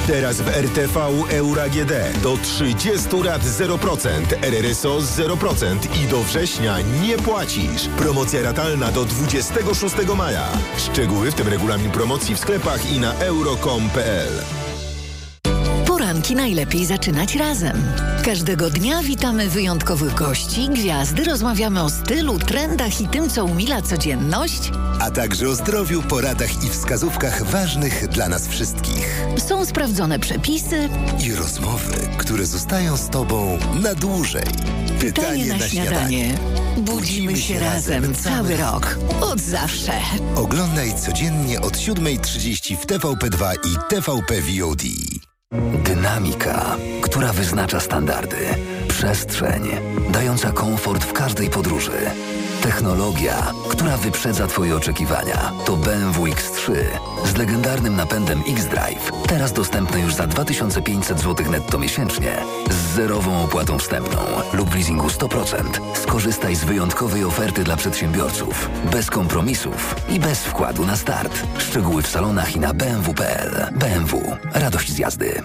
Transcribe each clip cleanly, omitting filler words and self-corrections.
Teraz w RTV Euro AGD do 30 lat 0%, RRSO 0% i do września nie płacisz. Promocja ratalna do 26 maja. Szczegóły, w tym regulamin promocji w sklepach i na euro.com.pl. Poranki najlepiej zaczynać razem. Każdego dnia witamy wyjątkowych gości, gwiazdy, rozmawiamy o stylu, trendach i tym, co umila codzienność. A także o zdrowiu, poradach i wskazówkach ważnych dla nas wszystkich. Są sprawdzone przepisy i rozmowy, które zostają z Tobą na dłużej. Pytanie na śniadanie. Budzimy się razem cały rok. Od zawsze. Oglądaj codziennie od 7:30 w TVP2 i TVP VOD. Dynamika, która wyznacza standardy. Przestrzeń, dająca komfort w każdej podróży. Technologia, która wyprzedza Twoje oczekiwania. To BMW X3 z legendarnym napędem X-Drive. Teraz dostępny już za 2500 zł netto miesięcznie. Z zerową opłatą wstępną lub w leasingu 100%. Skorzystaj z wyjątkowej oferty dla przedsiębiorców. Bez kompromisów i bez wkładu na start. Szczegóły w salonach i na bmw.pl. BMW. Radość z jazdy.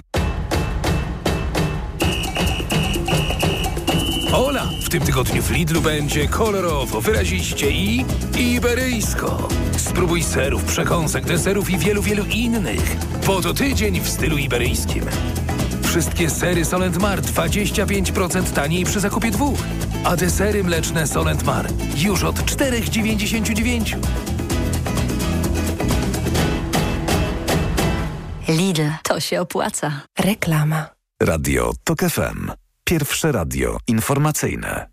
Hola! W tym tygodniu w Lidlu będzie kolorowo, wyraziście i iberyjsko. Spróbuj serów, przekąsek, deserów i wielu, wielu innych. Bo to tydzień w stylu iberyjskim. Wszystkie sery Solent Mar 25% taniej przy zakupie 2. A desery mleczne Solent Mar już od 4,99. Lidl, to się opłaca. Reklama. Radio TOK FM. Pierwsze radio informacyjne.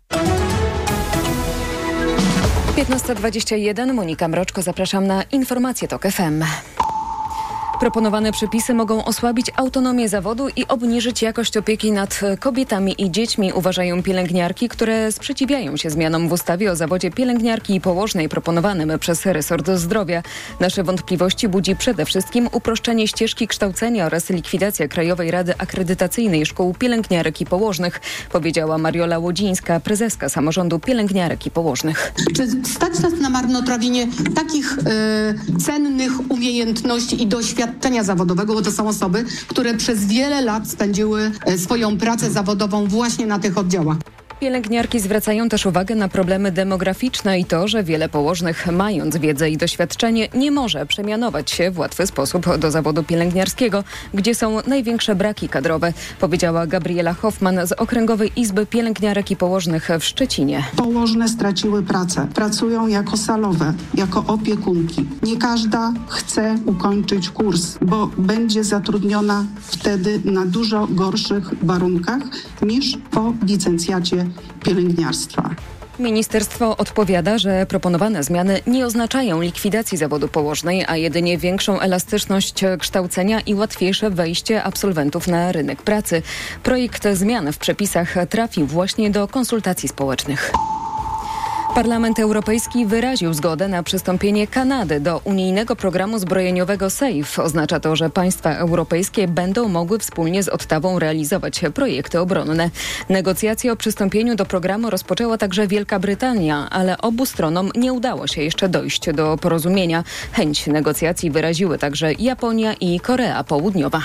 15:21, Monika Mroczko, zapraszam na informacje TOK FM. Proponowane przepisy mogą osłabić autonomię zawodu i obniżyć jakość opieki nad kobietami i dziećmi, uważają pielęgniarki, które sprzeciwiają się zmianom w ustawie o zawodzie pielęgniarki i położnej proponowanym przez resort zdrowia. Nasze wątpliwości budzi przede wszystkim uproszczenie ścieżki kształcenia oraz likwidacja Krajowej Rady Akredytacyjnej Szkół Pielęgniarek i Położnych, powiedziała Mariola Łodzińska, prezeska Samorządu Pielęgniarek i Położnych. Czy stać nas na marnotrawienie takich cennych umiejętności i doświadczenia zawodowego, bo to są osoby, które przez wiele lat spędziły swoją pracę zawodową właśnie na tych oddziałach. Pielęgniarki zwracają też uwagę na problemy demograficzne i to, że wiele położnych, mając wiedzę i doświadczenie, nie może przemianować się w łatwy sposób do zawodu pielęgniarskiego, gdzie są największe braki kadrowe, powiedziała Gabriela Hoffman z Okręgowej Izby Pielęgniarek i Położnych w Szczecinie. Położne straciły pracę. Pracują jako salowe, jako opiekunki. Nie każda chce ukończyć kurs, bo będzie zatrudniona wtedy na dużo gorszych warunkach niż po licencjacie pielęgniarstwa. Ministerstwo odpowiada, że proponowane zmiany nie oznaczają likwidacji zawodu położnej, a jedynie większą elastyczność kształcenia i łatwiejsze wejście absolwentów na rynek pracy. Projekt zmian w przepisach trafił właśnie do konsultacji społecznych. Parlament Europejski wyraził zgodę na przystąpienie Kanady do unijnego programu zbrojeniowego SAFE. Oznacza to, że państwa europejskie będą mogły wspólnie z Ottawą realizować projekty obronne. Negocjacje o przystąpieniu do programu rozpoczęła także Wielka Brytania, ale obu stronom nie udało się jeszcze dojść do porozumienia. Chęć negocjacji wyraziły także Japonia i Korea Południowa.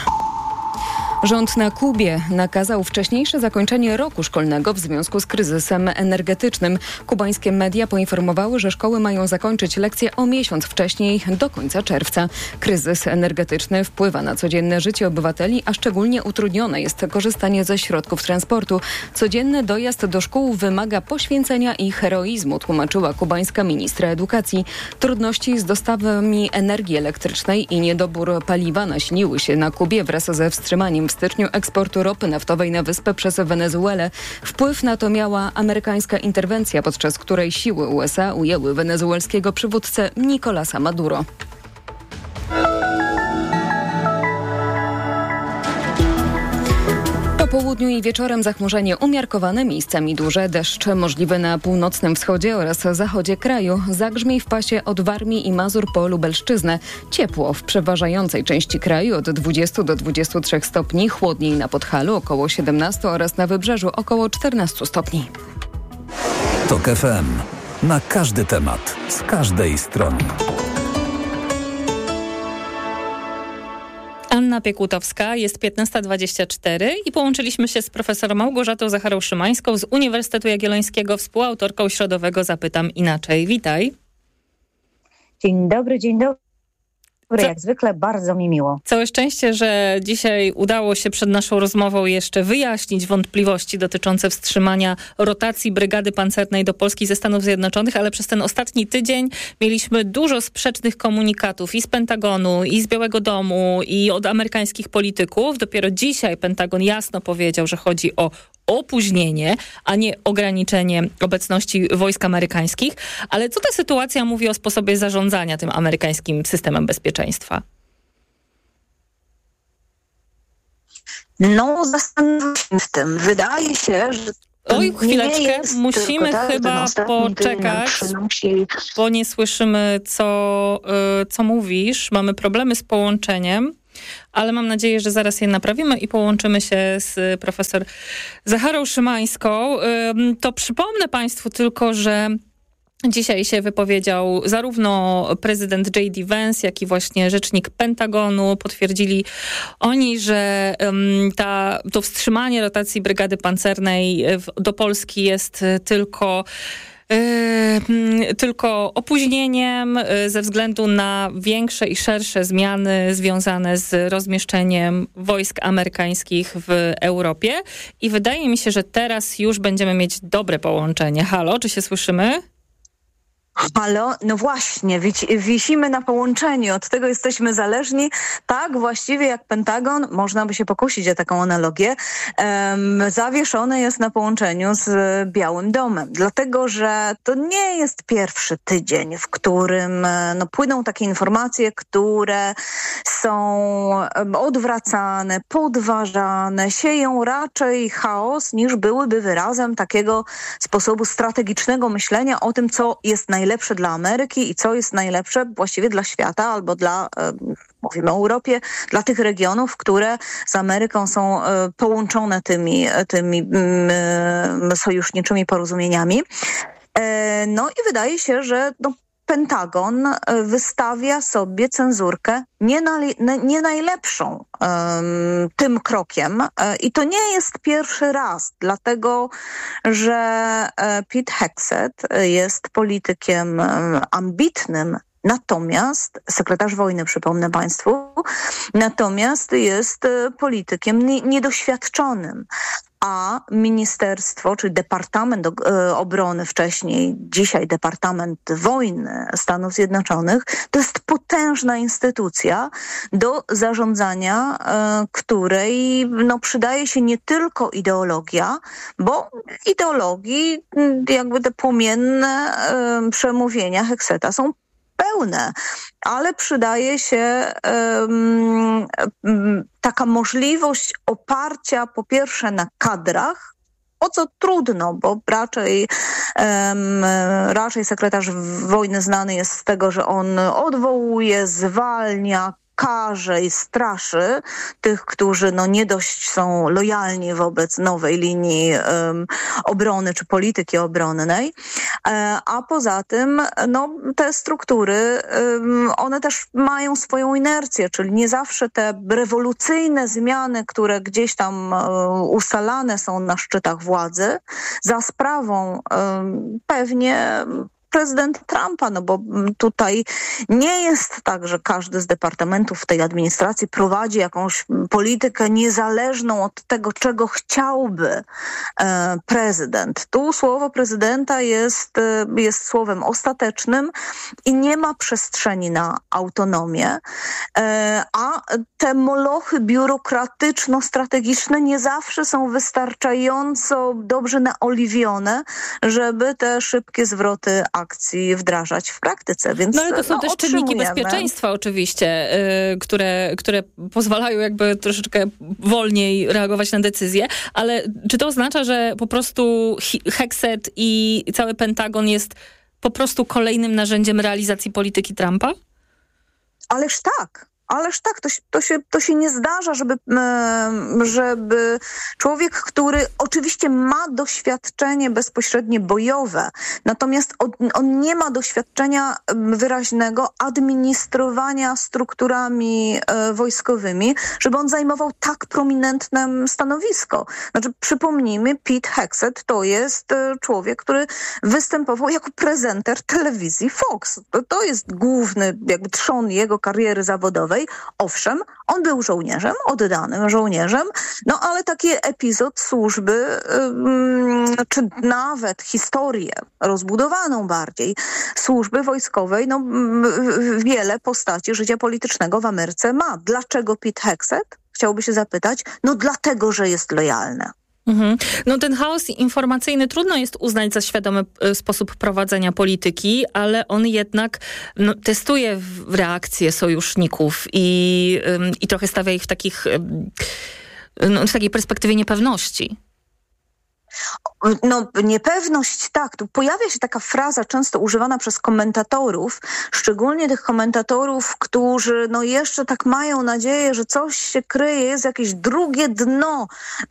Rząd na Kubie nakazał wcześniejsze zakończenie roku szkolnego w związku z kryzysem energetycznym. Kubańskie media poinformowały, że szkoły mają zakończyć lekcje o miesiąc wcześniej, do końca czerwca. Kryzys energetyczny wpływa na codzienne życie obywateli, a szczególnie utrudnione jest korzystanie ze środków transportu. Codzienny dojazd do szkół wymaga poświęcenia i heroizmu, tłumaczyła kubańska ministra edukacji. Trudności z dostawami energii elektrycznej i niedobór paliwa nasiliły się na Kubie wraz ze wstrzymaniem w styczniu eksportu ropy naftowej na wyspę przez Wenezuelę. Wpływ na to miała amerykańska interwencja, podczas której siły USA ujęły wenezuelskiego przywódcę Nicolasa Maduro. Po południu i wieczorem zachmurzenie umiarkowane, miejscami duże, deszcz możliwy na północnym wschodzie oraz zachodzie kraju. Zagrzmiej w pasie od Warmii i Mazur po Lubelszczyznę. Ciepło w przeważającej części kraju od 20 do 23 stopni, chłodniej na Podhalu około 17 oraz na Wybrzeżu około 14 stopni. TOK FM. Na każdy temat, z każdej strony. Anna Piekutowska, jest 15:24 i połączyliśmy się z profesor Małgorzatą Zacharą-Szymańską z Uniwersytetu Jagiellońskiego, współautorką środowego Zapytam Inaczej. Witaj. Dzień dobry, dzień dobry. Jak zwykle bardzo mi miło. Całe szczęście, że dzisiaj udało się przed naszą rozmową jeszcze wyjaśnić wątpliwości dotyczące wstrzymania rotacji Brygady Pancernej do Polski ze Stanów Zjednoczonych, ale przez ten ostatni tydzień mieliśmy dużo sprzecznych komunikatów i z Pentagonu, i z Białego Domu, i od amerykańskich polityków. Dopiero dzisiaj Pentagon jasno powiedział, że chodzi o opóźnienie, a nie ograniczenie obecności wojsk amerykańskich. Ale co ta sytuacja mówi o sposobie zarządzania tym amerykańskim systemem bezpieczeństwa? No, zastanawiam się w tym. Wydaje się, że oj, chwileczkę, musimy chyba poczekać, bo nie słyszymy, co mówisz. Mamy problemy z połączeniem, ale mam nadzieję, że zaraz je naprawimy i połączymy się z profesor Zacharą-Szymańską. To przypomnę Państwu tylko, że dzisiaj się wypowiedział zarówno prezydent J.D. Vance, jak i właśnie rzecznik Pentagonu. Potwierdzili oni, że to wstrzymanie rotacji Brygady Pancernej do Polski jest tylko opóźnieniem ze względu na większe i szersze zmiany związane z rozmieszczeniem wojsk amerykańskich w Europie. I wydaje mi się, że teraz już będziemy mieć dobre połączenie. Halo, czy się słyszymy? Halo, no właśnie, wisimy na połączeniu, od tego jesteśmy zależni. Tak, właściwie jak Pentagon, można by się pokusić o taką analogię, zawieszony jest na połączeniu z Białym Domem. Dlatego, że to nie jest pierwszy tydzień, w którym płyną takie informacje, które są odwracane, podważane, sieją raczej chaos, niż byłyby wyrazem takiego sposobu strategicznego myślenia o tym, co jest najlepsze dla Ameryki i co jest najlepsze właściwie dla świata albo mówimy o Europie, dla tych regionów, które z Ameryką są połączone tymi sojuszniczymi porozumieniami. No i wydaje się, że Pentagon wystawia sobie cenzurkę nie najlepszą tym krokiem i to nie jest pierwszy raz, dlatego że Pete Hegseth jest politykiem ambitnym, natomiast, sekretarz wojny, przypomnę Państwu, natomiast jest politykiem niedoświadczonym. A ministerstwo, czy Departament Obrony wcześniej, dzisiaj Departament Wojny Stanów Zjednoczonych, to jest potężna instytucja do zarządzania, której przydaje się nie tylko ideologia, bo ideologii, jakby te płomienne przemówienia Hegsetha są pełne, ale przydaje się taka możliwość oparcia po pierwsze na kadrach, o co trudno, bo raczej sekretarz wojny znany jest z tego, że on odwołuje, zwalnia, karze i straszy tych, którzy nie dość są lojalni wobec nowej linii obrony czy polityki obronnej. A poza tym te struktury, one też mają swoją inercję, czyli nie zawsze te rewolucyjne zmiany, które gdzieś tam ustalane są na szczytach władzy, za sprawą pewnie prezydenta Trumpa, bo tutaj nie jest tak, że każdy z departamentów w tej administracji prowadzi jakąś politykę niezależną od tego, czego chciałby prezydent. Tu słowo prezydenta jest słowem ostatecznym i nie ma przestrzeni na autonomię, a te molochy biurokratyczno-strategiczne nie zawsze są wystarczająco dobrze naoliwione, żeby te szybkie zwroty akcji wdrażać w praktyce, więc ale to są też czynniki bezpieczeństwa oczywiście, które pozwalają jakby troszeczkę wolniej reagować na decyzje, ale czy to oznacza, że po prostu Hegseth i cały Pentagon jest po prostu kolejnym narzędziem realizacji polityki Trumpa? Ależ tak. Ależ tak, to się nie zdarza, żeby człowiek, który oczywiście ma doświadczenie bezpośrednie bojowe, natomiast on nie ma doświadczenia wyraźnego administrowania strukturami wojskowymi, żeby on zajmował tak prominentne stanowisko. Znaczy, przypomnijmy, Pete Hegseth to jest człowiek, który występował jako prezenter telewizji Fox. To jest główny jakby trzon jego kariery zawodowej. Owszem, on był żołnierzem, oddanym żołnierzem, no ale taki epizod służby, czy nawet historię rozbudowaną bardziej służby wojskowej, no wiele postaci życia politycznego w Ameryce ma. Dlaczego Pete Hegseth? Chciałoby się zapytać. No dlatego, że jest lojalny. No ten chaos informacyjny trudno jest uznać za świadomy sposób prowadzenia polityki, ale on jednak testuje reakcje sojuszników i trochę stawia ich w takiej perspektywie niepewności. No niepewność, tak. Tu pojawia się taka fraza często używana przez komentatorów, szczególnie tych komentatorów, którzy jeszcze tak mają nadzieję, że coś się kryje, jest jakieś drugie dno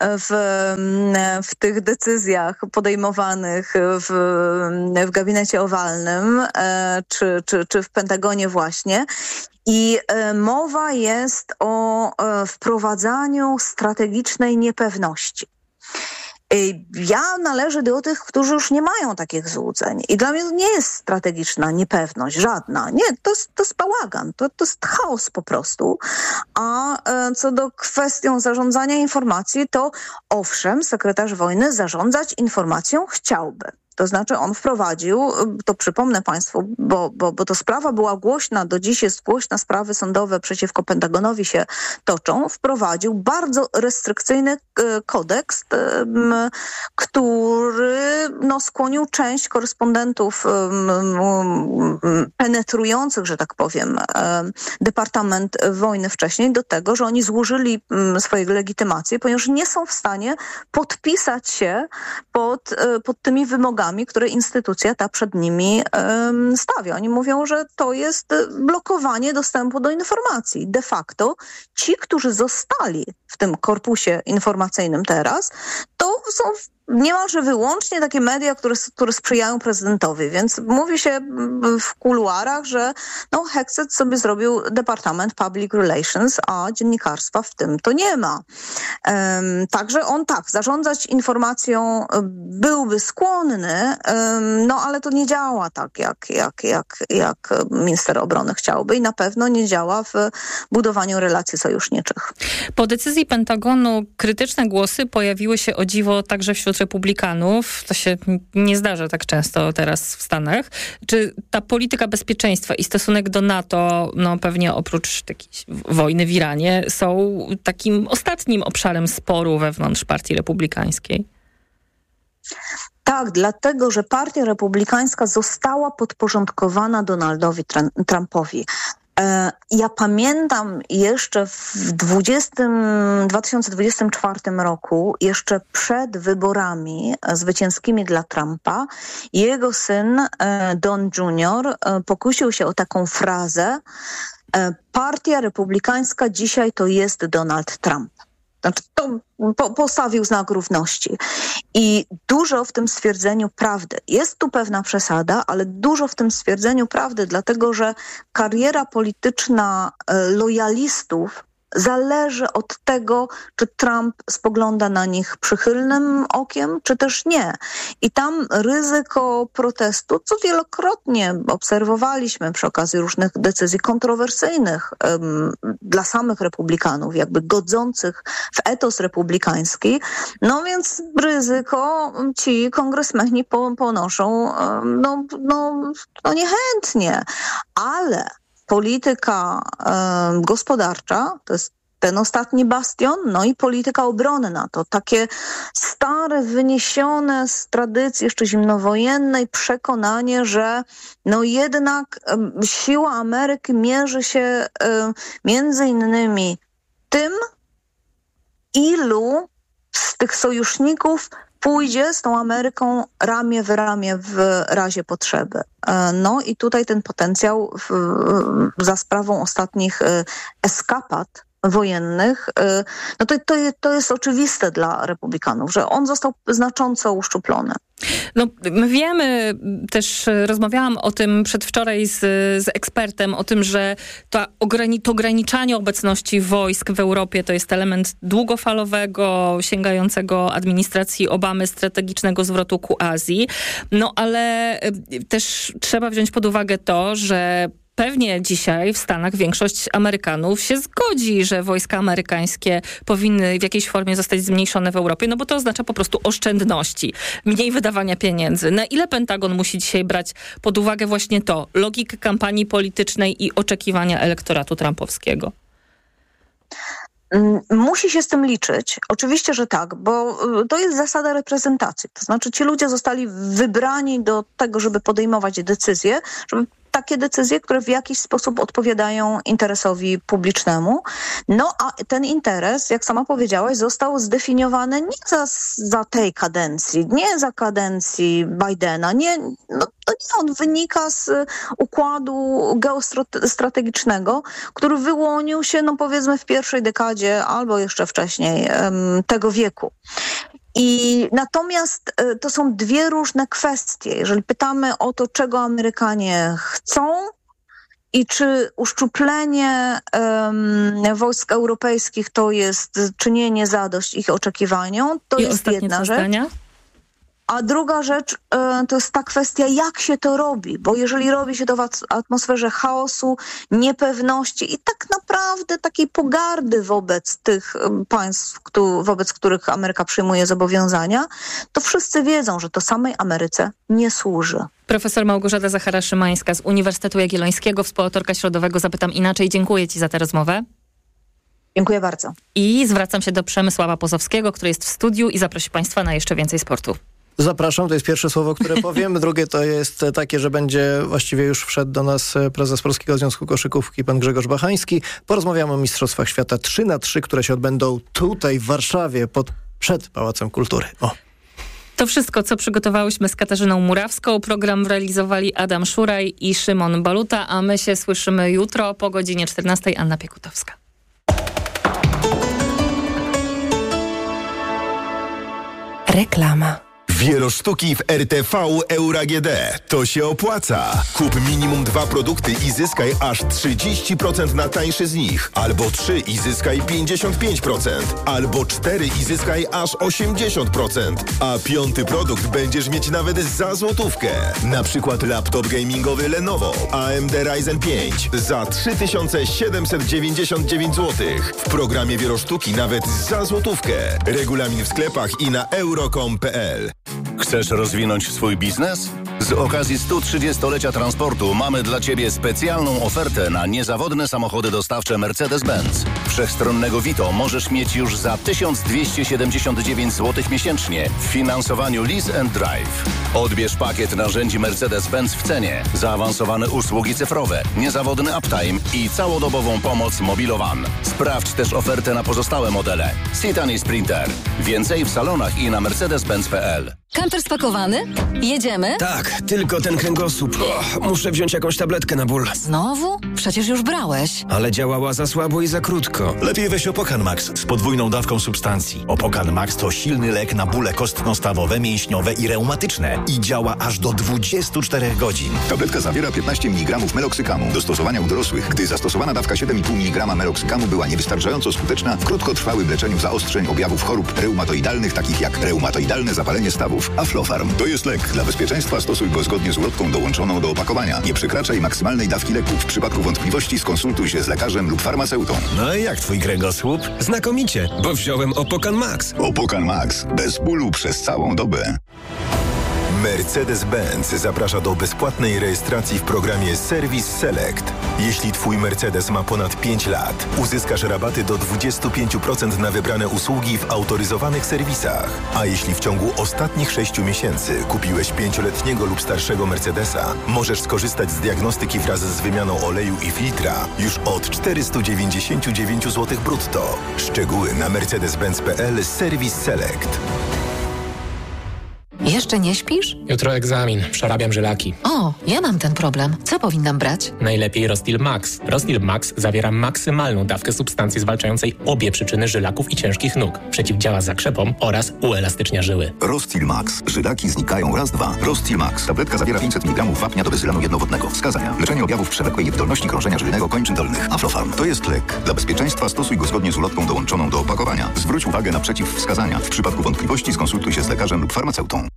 w tych decyzjach podejmowanych w gabinecie owalnym czy w Pentagonie właśnie. I mowa jest o wprowadzaniu strategicznej niepewności. Ja należę do tych, którzy już nie mają takich złudzeń. I dla mnie to nie jest strategiczna niepewność, żadna. Nie, to jest bałagan, to jest chaos po prostu. A co do kwestią zarządzania informacji, to owszem, sekretarz wojny zarządzać informacją chciałby. To znaczy on wprowadził, to przypomnę Państwu, bo to sprawa była głośna, do dziś jest głośna, sprawy sądowe przeciwko Pentagonowi się toczą, wprowadził bardzo restrykcyjny kodeks, który skłonił część korespondentów penetrujących, że tak powiem, Departament Wojny wcześniej do tego, że oni złożyli swoje legitymacje, ponieważ nie są w stanie podpisać się pod tymi wymogami, które instytucja ta przed nimi stawia. Oni mówią, że to jest blokowanie dostępu do informacji. De facto ci, którzy zostali w tym korpusie informacyjnym teraz, to są niemalże wyłącznie takie media, które sprzyjają prezydentowi, więc mówi się w kuluarach, że Hegseth sobie zrobił Departament Public Relations, a dziennikarstwa w tym to nie ma. Także on zarządzać informacją byłby skłonny, ale to nie działa tak, jak minister obrony chciałby i na pewno nie działa w budowaniu relacji sojuszniczych. Po decyzji Pentagonu krytyczne głosy pojawiły się o dziwo także wśród republikanów. To się nie zdarza tak często teraz w Stanach. Czy ta polityka bezpieczeństwa i stosunek do NATO, pewnie oprócz takiej wojny w Iranie, są takim ostatnim obszarem sporu wewnątrz partii republikańskiej? Tak, dlatego, że partia republikańska została podporządkowana Donaldowi Trumpowi. Ja pamiętam jeszcze w 2024 roku, jeszcze przed wyborami zwycięskimi dla Trumpa, jego syn Don Jr. pokusił się o taką frazę: partia republikańska dzisiaj to jest Donald Trump. Znaczy, to postawił znak równości. I dużo w tym stwierdzeniu prawdy. Jest tu pewna przesada, ale dużo w tym stwierdzeniu prawdy, dlatego że kariera polityczna lojalistów zależy od tego, czy Trump spogląda na nich przychylnym okiem, czy też nie. I tam ryzyko protestu, co wielokrotnie obserwowaliśmy przy okazji różnych decyzji kontrowersyjnych dla samych republikanów, jakby godzących w etos republikański, więc ryzyko ci kongresmeni ponoszą niechętnie. Ale polityka gospodarcza, to jest ten ostatni bastion, i polityka obronna. To takie stare, wyniesione z tradycji jeszcze zimnowojennej przekonanie, że jednak siła Ameryki mierzy się między innymi tym, ilu z tych sojuszników pójdzie z tą Ameryką ramię w ramię w razie potrzeby. No i tutaj ten potencjał za sprawą ostatnich eskapad wojennych, no to jest oczywiste dla republikanów, że on został znacząco uszczuplony. No, my wiemy, też rozmawiałam o tym przedwczoraj z ekspertem, o tym, że to ograniczanie obecności wojsk w Europie to jest element długofalowego, sięgającego administracji Obamy, strategicznego zwrotu ku Azji. No ale też trzeba wziąć pod uwagę to, że pewnie dzisiaj w Stanach większość Amerykanów się zgodzi, że wojska amerykańskie powinny w jakiejś formie zostać zmniejszone w Europie, no bo to oznacza po prostu oszczędności, mniej wydawania pieniędzy. Na ile Pentagon musi dzisiaj brać pod uwagę właśnie to, logikę kampanii politycznej i oczekiwania elektoratu trumpowskiego? Musi się z tym liczyć. Oczywiście, że tak, bo to jest zasada reprezentacji. To znaczy ci ludzie zostali wybrani do tego, żeby podejmować decyzje, żeby takie decyzje, które w jakiś sposób odpowiadają interesowi publicznemu. No a ten interes, jak sama powiedziałaś, został zdefiniowany nie za tej kadencji, nie za kadencji Bidena, on wynika z układu geostrategicznego, który wyłonił się, powiedzmy, w pierwszej dekadzie albo jeszcze wcześniej tego wieku. I natomiast to są dwie różne kwestie. Jeżeli pytamy o to, czego Amerykanie chcą i czy uszczuplenie wojsk europejskich to jest czynienie zadość ich oczekiwaniom, to jest jedna rzecz. A druga rzecz to jest ta kwestia, jak się to robi, bo jeżeli robi się to w atmosferze chaosu, niepewności i tak naprawdę takiej pogardy wobec tych państw, wobec których Ameryka przyjmuje zobowiązania, to wszyscy wiedzą, że to samej Ameryce nie służy. Profesor Małgorzata Zachara-Szymańska z Uniwersytetu Jagiellońskiego, współautorka Środowego Zapytam Inaczej. Dziękuję Ci za tę rozmowę. Dziękuję bardzo. I zwracam się do Przemysława Pozowskiego, który jest w studiu i zaprosi Państwa na jeszcze więcej sportu. Zapraszam, to jest pierwsze słowo, które powiem. Drugie to jest takie, że będzie, właściwie już wszedł do nas prezes Polskiego Związku Koszykówki, pan Grzegorz Bachański. Porozmawiamy o Mistrzostwach Świata 3x3, które się odbędą tutaj w Warszawie przed Pałacem Kultury. To wszystko, co przygotowałyśmy z Katarzyną Murawską. Program realizowali Adam Szuraj i Szymon Baluta, a my się słyszymy jutro po godzinie 14. Anna Piekutowska. Reklama. Wielosztuki w RTV Euro AGD. To się opłaca. Kup minimum 2 produkty i zyskaj aż 30% na tańszy z nich. Albo 3 i zyskaj 55%. Albo 4 i zyskaj aż 80%. A 5. produkt będziesz mieć nawet za złotówkę. Na przykład laptop gamingowy Lenovo AMD Ryzen 5 za 3799 zł. W programie Wielosztuki nawet za złotówkę. Regulamin w sklepach i na euro.com.pl. Chcesz rozwinąć swój biznes? Z okazji 130-lecia transportu mamy dla Ciebie specjalną ofertę na niezawodne samochody dostawcze Mercedes-Benz. Wszechstronnego Vito możesz mieć już za 1279 zł miesięcznie w finansowaniu Lease and Drive. Odbierz pakiet narzędzi Mercedes-Benz w cenie, zaawansowane usługi cyfrowe, niezawodny uptime i całodobową pomoc Mobilowan. Sprawdź też ofertę na pozostałe modele. Citan i Sprinter. Więcej w salonach i na mercedes-benz.pl. Kamper spakowany? Jedziemy? Tak, tylko ten kręgosłup. Muszę wziąć jakąś tabletkę na ból. Znowu? Przecież już brałeś. Ale działała za słabo i za krótko. Lepiej weź Opokan Max z podwójną dawką substancji. Opokan Max to silny lek na bóle kostno-stawowe, mięśniowe i reumatyczne. I działa aż do 24 godzin. Tabletka zawiera 15 mg meloksykamu. Do stosowania u dorosłych, gdy zastosowana dawka 7,5 mg meloksykamu była niewystarczająco skuteczna w krótkotrwałym leczeniu zaostrzeń objawów chorób reumatoidalnych, takich jak reumatoidalne zapalenie stawów. Aflofarm to jest lek. Dla bezpieczeństwa stosuj go zgodnie z ulotką dołączoną do opakowania. Nie przekraczaj maksymalnej dawki leku. W przypadku wątpliwości skonsultuj się z lekarzem lub farmaceutą. No i jak twój kręgosłup? Znakomicie, bo wziąłem Opokan Max. Opokan Max. Bez bólu przez całą dobę. Mercedes-Benz zaprasza do bezpłatnej rejestracji w programie Service Select. Jeśli Twój Mercedes ma ponad 5 lat, uzyskasz rabaty do 25% na wybrane usługi w autoryzowanych serwisach. A jeśli w ciągu ostatnich 6 miesięcy kupiłeś 5-letniego lub starszego Mercedesa, możesz skorzystać z diagnostyki wraz z wymianą oleju i filtra już od 499 zł brutto. 000 zł. brutto. Szczegóły na mercedes-benz.pl. Service Select. 「 Mercedes-Benz 'Service Select'. 「 Mercedes-Benz 'Service Select'. 「 Mercedes-Benz 'Service Select'. Szczegóły na mercedes-benz.pl. Service Select. Jeszcze nie śpisz? Jutro egzamin, przerabiam żylaki. O, ja mam ten problem. Co powinnam brać? Najlepiej Rostil Max. Rostil Max zawiera maksymalną dawkę substancji zwalczającej obie przyczyny żylaków i ciężkich nóg. Przeciwdziała zakrzepom oraz uelastycznia żyły. Rostil Max. Żylaki znikają raz, dwa. Rostil Max. Tabletka zawiera 500 mg wapnia do bezylanu jednowodnego. Wskazania: leczenie objawów przewlekłej niewydolności krążenia żylnego kończyn dolnych. Aflofarm. To jest lek. Dla bezpieczeństwa stosuj go zgodnie z ulotką dołączoną do opakowania. Zwróć uwagę na przeciwwskazania. W przypadku wątpliwości skonsultuj się z lekarzem lub farmaceutą.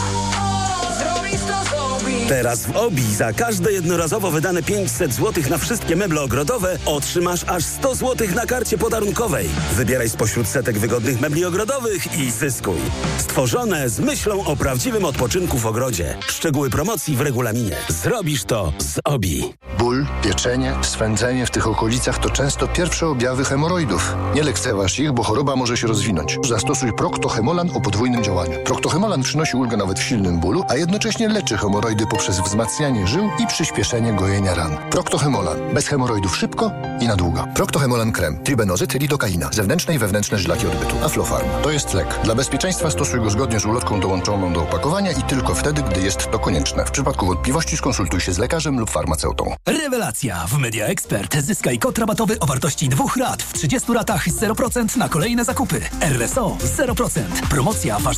Teraz w OBI za każde jednorazowo wydane 500 zł na wszystkie meble ogrodowe otrzymasz aż 100 zł na karcie podarunkowej. Wybieraj spośród setek wygodnych mebli ogrodowych i zyskuj. Stworzone z myślą o prawdziwym odpoczynku w ogrodzie. Szczegóły promocji w regulaminie. Zrobisz to z OBI. Ból, pieczenie, swędzenie w tych okolicach to często pierwsze objawy hemoroidów. Nie lekceważ ich, bo choroba może się rozwinąć. Zastosuj Procto-Hemolan o podwójnym działaniu. Procto-Hemolan przynosi ulgę nawet w silnym bólu, a jednocześnie leczy hemoroidy poprzez wzmacnianie żył i przyspieszenie gojenia ran. Procto-Hemolan. Bez hemoroidów szybko i na długo. Procto-Hemolan krem. Tribenozyt, lidokaina. Zewnętrzne i wewnętrzne żylaki odbytu. Aflofarm. To jest lek. Dla bezpieczeństwa stosuj go zgodnie z ulotką dołączoną do opakowania i tylko wtedy, gdy jest to konieczne. W przypadku wątpliwości skonsultuj się z lekarzem lub farmaceutą. Rewelacja! W Media Expert zyskaj kod rabatowy o wartości 2 rat w 30 ratach 0% na kolejne zakupy. RSO 0%. Promocja ważna